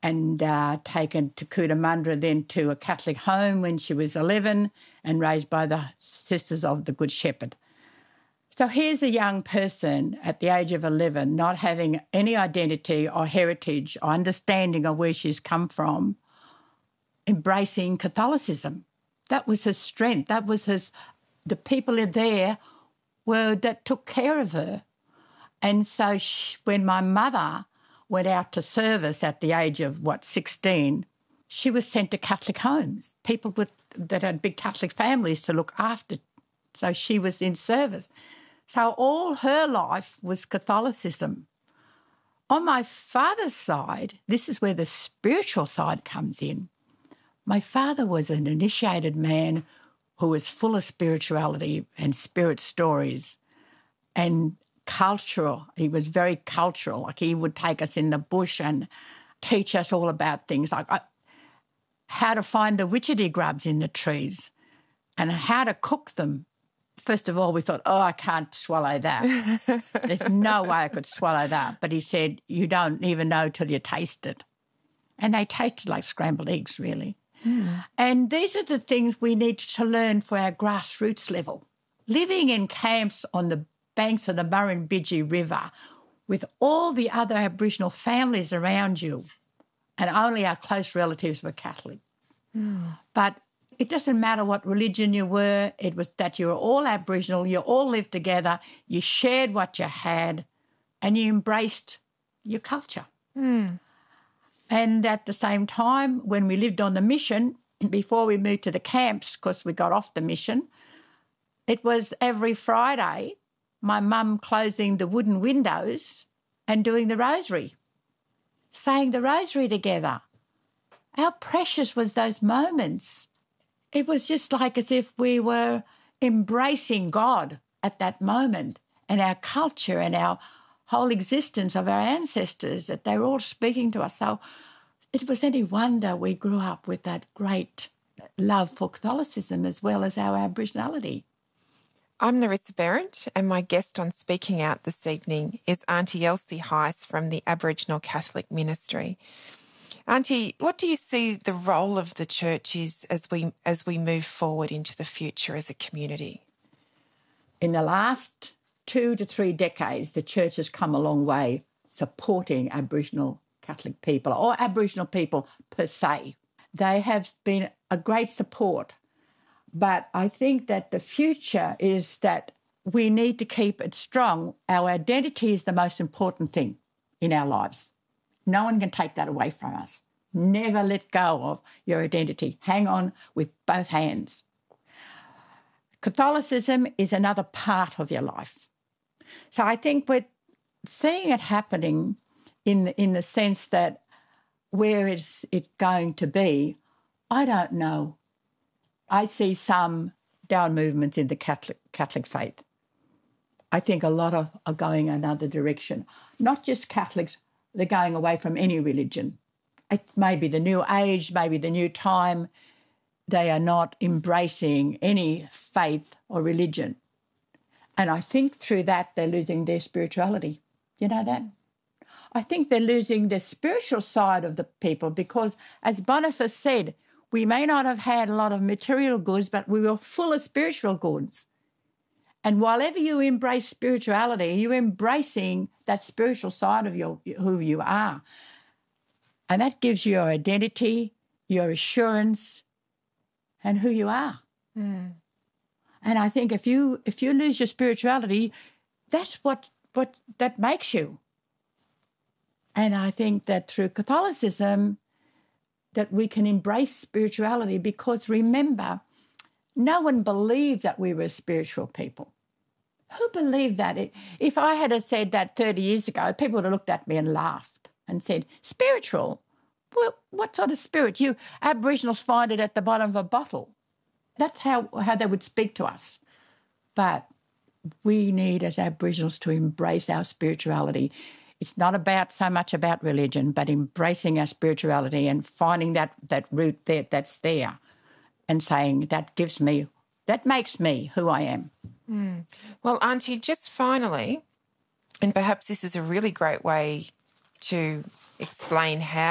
and taken to Cootamundra, then to a Catholic home when she was 11 and raised by the Sisters of the Good Shepherd. So here's a young person at the age of 11 not having any identity or heritage or understanding of where she's come from, embracing Catholicism. That was her strength. That was the people there that took care of her. And so when my mother went out to service at the age of, 16, she was sent to Catholic homes, people that had big Catholic families to look after. So she was in service. So all her life was Catholicism. On my father's side, this is where the spiritual side comes in. My father was an initiated man who was full of spirituality and spirit stories and cultural. He was very cultural. Like, he would take us in the bush and teach us all about things like how to find the witchetty grubs in the trees and how to cook them. First of all, we thought, I can't swallow that. There's no way I could swallow that. But he said, you don't even know till you taste it. And they tasted like scrambled eggs, really. Mm. And these are the things we need to learn for our grassroots level. Living in camps on the banks of the Murrumbidgee River with all the other Aboriginal families around you, and only our close relatives were Catholic. Mm. But it doesn't matter what religion you were, it was that you were all Aboriginal, you all lived together, you shared what you had, and you embraced your culture. Mm. And at the same time, when we lived on the mission, before we moved to the camps, because we got off the mission, it was every Friday my mum closing the wooden windows and doing the rosary, saying the rosary together. How precious was those moments. It was just like as if we were embracing God at that moment and our culture and our whole existence of our ancestors, that they were all speaking to us. So it was any wonder we grew up with that great love for Catholicism as well as our Aboriginality. I'm Nerissa Berendt, and my guest on Speaking Out this evening is Auntie Elsie Heiss from the Aboriginal Catholic Ministry. Auntie, what do you see the role of the church is as we move forward into the future as a community? In the last 2 to 3 decades, the church has come a long way supporting Aboriginal Catholic people or Aboriginal people per se. They have been a great support. But I think that the future is that we need to keep it strong. Our identity is the most important thing in our lives. No one can take that away from us. Never let go of your identity. Hang on with both hands. Catholicism is another part of your life. So I think we're seeing it happening in the sense that where is it going to be, I don't know. I see some down movements in the Catholic faith. I think a lot are going another direction. Not just Catholics, they're going away from any religion. It may be the new age, maybe the new time. They are not embracing any faith or religion. And I think through that they're losing their spirituality. You know that? I think they're losing the spiritual side of the people because, as Boniface said, we may not have had a lot of material goods, but we were full of spiritual goods. And whenever you embrace spirituality, you're embracing that spiritual side of who you are. And that gives you your identity, your assurance, and who you are. Mm. And I think if you lose your spirituality, that's what that makes you. And I think that through Catholicism, that we can embrace spirituality because, remember, no one believed that we were spiritual people. Who believed that? If I had said that 30 years ago, people would have looked at me and laughed and said, spiritual? Well, what sort of spirit? You Aboriginals find it at the bottom of a bottle. That's how they would speak to us. But we need, as Aboriginals, to embrace our spirituality. It's not so much about religion, but embracing our spirituality and finding that root that's there and saying that makes me who I am. Mm. Well, Auntie, just finally, and perhaps this is a really great way to explain how